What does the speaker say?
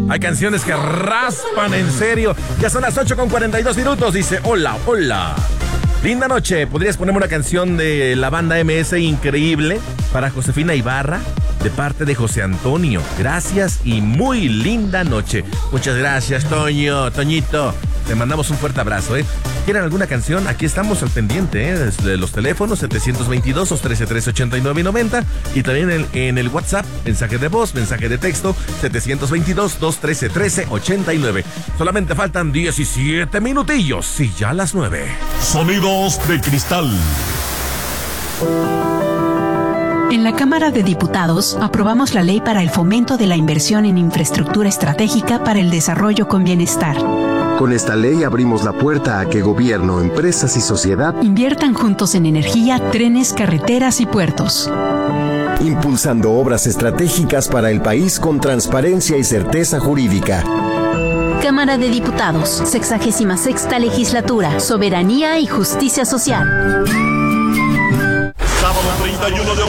Hay canciones que raspan en serio. Ya son las 8:42. Dice, hola. Linda noche. ¿Podrías ponerme una canción de la banda MS Increíble para Josefina Ibarra? De parte de José Antonio. Gracias y muy linda noche. Muchas gracias, Toñito. Te mandamos un fuerte abrazo, ¿eh? ¿Quieren alguna canción? Aquí estamos al pendiente, ¿eh? Desde los teléfonos 722-213-389-90 y también en el WhatsApp, mensaje de voz, mensaje de texto, 722-213-1389. Solamente faltan 17 minutillos y ya las 9. Sonidos de cristal. En la Cámara de Diputados aprobamos la ley para el fomento de la inversión en infraestructura estratégica para el desarrollo con bienestar. Con esta ley abrimos la puerta a que gobierno, empresas y sociedad inviertan juntos en energía, trenes, carreteras y puertos. Impulsando obras estratégicas para el país con transparencia y certeza jurídica. Cámara de Diputados, 66ª Legislatura, Soberanía y Justicia Social. Sábado 31 de